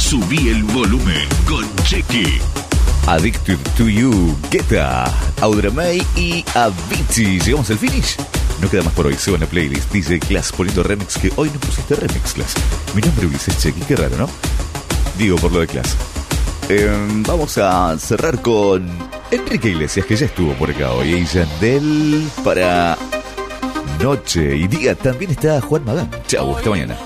Subí el volumen con Chequi. Addicted to You, Guetta, Audrey y Avicii. ¿Llegamos al finish? No queda más por hoy. Se va en la playlist DJ Class poniendo remix, que hoy no pusiste remix, Class. Mi nombre es Ulises Chequi, qué raro, ¿no? Digo por lo de Class. Vamos a cerrar con Enrique Iglesias, que ya estuvo por acá hoy, y Yandel para noche y día. También está Juan Magán. Chau, hasta mañana.